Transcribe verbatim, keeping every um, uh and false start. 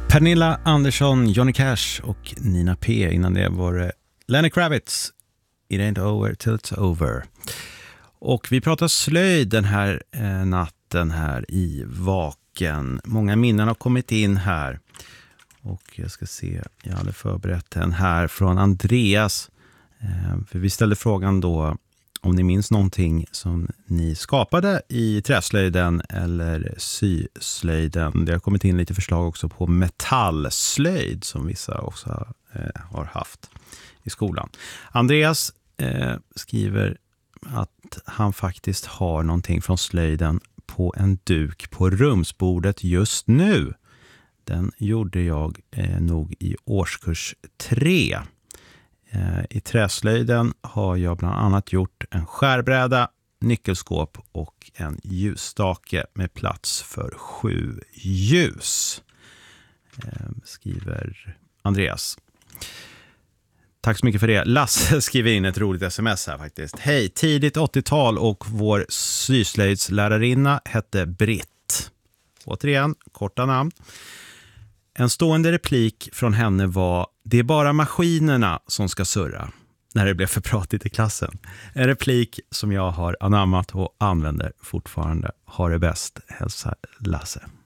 Pernilla Andersson, Johnny Cash och Nina P. Innan det var det Lenny Kravitz, It Ain't Over Till It's Over. Och vi pratar slöjd den här eh, natten här i Vaken. Många minnen har kommit in här. Och jag ska se, jag hade förberett en här från Andreas. Eh, för vi ställde frågan då om ni minns någonting som ni skapade i träslöjden eller syslöjden. Det har kommit in lite förslag också på metallslöjd som vissa också eh, har haft i skolan. Andreas eh, skriver att han faktiskt har någonting från slöjden på en duk på rumsbordet just nu. Den gjorde jag eh, nog i årskurs tre. I träslöjden har jag bland annat gjort en skärbräda, nyckelskåp och en ljusstake med plats för sju ljus, skriver Andreas. Tack så mycket för det. Lasse skriver in ett roligt sms här faktiskt. Hej, tidigt åttiotal och vår syslöjdslärarinna hette Britt. Återigen, korta namn. En stående replik från henne var: det är bara maskinerna som ska surra, när det blev för pratigt i klassen. En replik som jag har anammat och använder fortfarande. Ha det bäst, hälsar Lasse.